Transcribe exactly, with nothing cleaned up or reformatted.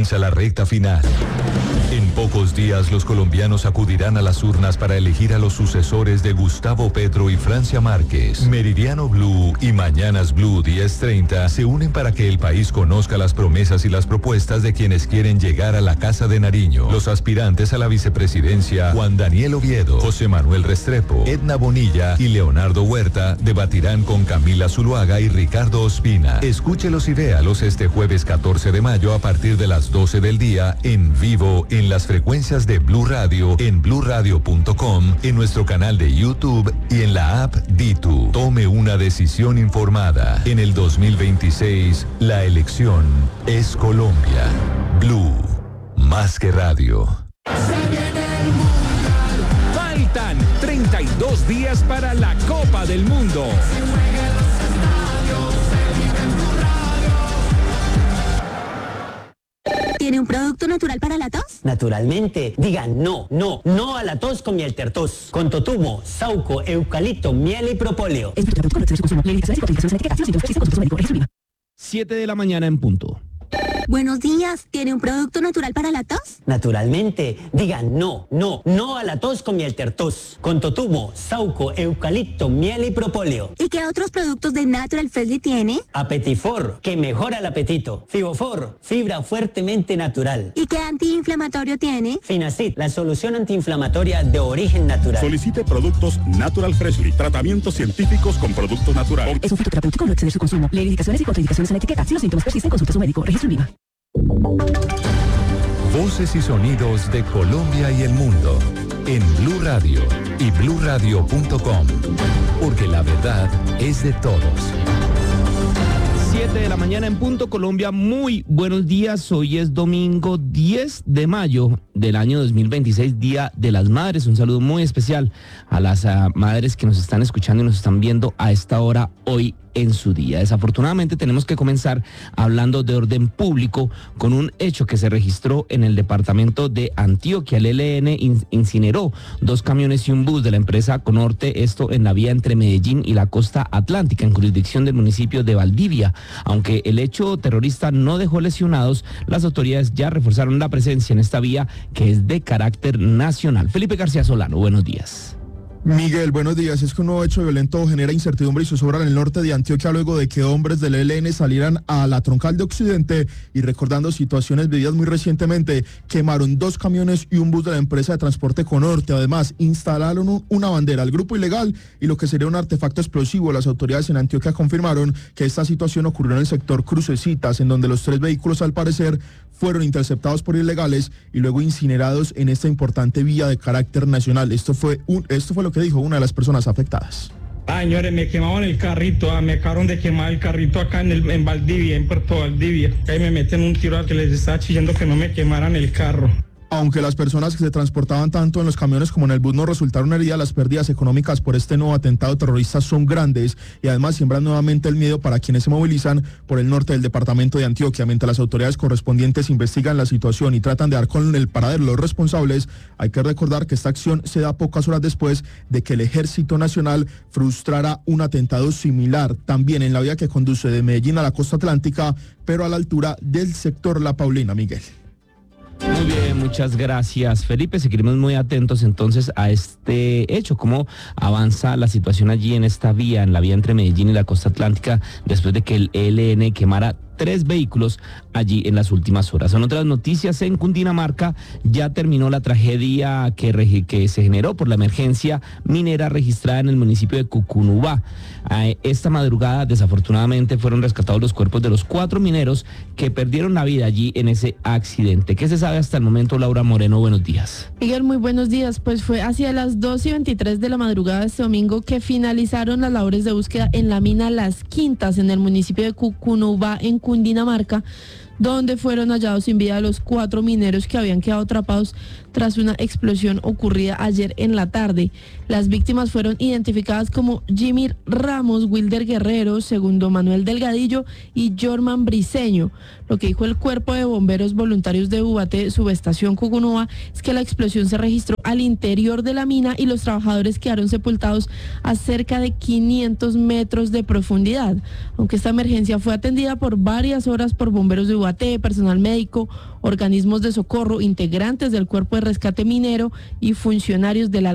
Comienza la recta final. En pocos días los colombianos acudirán a las urnas para elegir a los sucesores de Gustavo Petro y Francia Márquez. Meridiano Blue y Mañanas Blue diez treinta se unen para que el país conozca las promesas y las propuestas de quienes quieren llegar a la Casa de Nariño. Los aspirantes a la vicepresidencia, Juan Daniel Oviedo, José Manuel Restrepo, Edna Bonilla y Leonardo Huerta, debatirán con Camila Zuluaga y Ricardo Ospina. Escúchelos y véalos este jueves catorce de mayo a partir de las doce del día en vivo en las frecuencias de Blue Radio, en blue radio punto com, en nuestro canal de YouTube y en la app Ditu. Tome una decisión informada. En el dos mil veintiséis, la elección es Colombia. Blue, más que radio. Faltan treinta y dos días para la Copa del Mundo. ¿Tiene un producto natural para la tos? Naturalmente. Digan no, no, no a la tos con Mieltertos. Con totumo, sauco, eucalipto, miel y propóleo. siete de la mañana en punto. Buenos días. ¿Tiene un producto natural para la tos? Naturalmente. Digan no, no, no a la tos con Mieltertos. Con totumo, sauco, eucalipto, miel y propóleo. ¿Y qué otros productos de Natural Freshly tiene? Apetifor, que mejora el apetito. Fibofor, fibra fuertemente natural. ¿Y qué antiinflamatorio tiene? Finacid, la solución antiinflamatoria de origen natural. Solicite productos Natural Freshly. Tratamientos científicos con productos naturales. Es un fitoterapéutico, no exceder su consumo. Lee indicaciones y contraindicaciones en la etiqueta. Si los síntomas persisten, consulte a su médico. Registro INVIMA. Voces y sonidos de Colombia y el mundo en Blue Radio y blue radio punto com, porque la verdad es de todos. siete de la mañana en punto, Colombia, muy buenos días. Hoy es domingo diez de mayo del año dos mil veintiséis, Día de las Madres. Un saludo muy especial a las uh, madres que nos están escuchando y nos están viendo a esta hora hoy en su día. Desafortunadamente tenemos que comenzar hablando de orden público con un hecho que se registró en el departamento de Antioquia. El E L N incineró dos camiones y un bus de la empresa Conorte, esto en la vía entre Medellín y la costa atlántica, en jurisdicción del municipio de Valdivia. Aunque el hecho terrorista no dejó lesionados, las autoridades ya reforzaron la presencia en esta vía que es de carácter nacional. Felipe García Solano, buenos días. Miguel, buenos días. Es que un nuevo hecho violento genera incertidumbre y zozobra en el norte de Antioquia luego de que hombres del E L N salieran a la troncal de Occidente y, recordando situaciones vividas muy recientemente, quemaron dos camiones y un bus de la empresa de transporte Conorte. Además, instalaron una bandera al grupo ilegal y lo que sería un artefacto explosivo. Las autoridades en Antioquia confirmaron que esta situación ocurrió en el sector Crucecitas, en donde los tres vehículos, al parecer, fueron interceptados por ilegales y luego incinerados en esta importante vía de carácter nacional. Esto fue un, esto fue lo que dijo una de las personas afectadas. Ah, señores, me quemaban el carrito, ah, me acabaron de quemar el carrito acá en, el, en Valdivia, en Puerto Valdivia. Ahí me meten un tiro a que les estaba chillando que no me quemaran el carro. Aunque las personas que se transportaban tanto en los camiones como en el bus no resultaron heridas, las pérdidas económicas por este nuevo atentado terrorista son grandes y además siembran nuevamente el miedo para quienes se movilizan por el norte del departamento de Antioquia. Mientras las autoridades correspondientes investigan la situación y tratan de dar con el paradero de los responsables, hay que recordar que esta acción se da pocas horas después de que el Ejército Nacional frustrara un atentado similar también en la vía que conduce de Medellín a la costa atlántica, pero a la altura del sector La Paulina, Miguel. Muy bien, muchas gracias, Felipe. Seguiremos muy atentos entonces a este hecho, cómo avanza la situación allí en esta vía, en la vía entre Medellín y la costa atlántica, después de que el E L N quemara tres vehículos allí en las últimas horas. En otras noticias, en Cundinamarca ya terminó la tragedia que, regi- que se generó por la emergencia minera registrada en el municipio de Cucunubá. Esta madrugada, desafortunadamente, fueron rescatados los cuerpos de los cuatro mineros que perdieron la vida allí en ese accidente. ¿Qué se sabe hasta el momento, Laura Moreno? Buenos días. Miguel, muy buenos días. Pues fue hacia las dos y veintitrés de la madrugada de este domingo que finalizaron las labores de búsqueda en la mina Las Quintas, en el municipio de Cucunubá, en Cundinamarca, donde fueron hallados sin vida los cuatro mineros que habían quedado atrapados tras una explosión ocurrida ayer en la tarde. Las víctimas fueron identificadas como Jimmy Ramos, Wilder Guerrero, Segundo Manuel Delgadillo y Jorman Briceño. Lo que dijo el Cuerpo de Bomberos Voluntarios de Ubaté, subestación Cucunúa, es que la explosión se registró al interior de la mina y los trabajadores quedaron sepultados a cerca de quinientos metros de profundidad. Aunque esta emergencia fue atendida por varias horas por bomberos de Ubaté, Ubaté, personal médico, organismos de socorro, integrantes del Cuerpo de Rescate Minero y funcionarios de la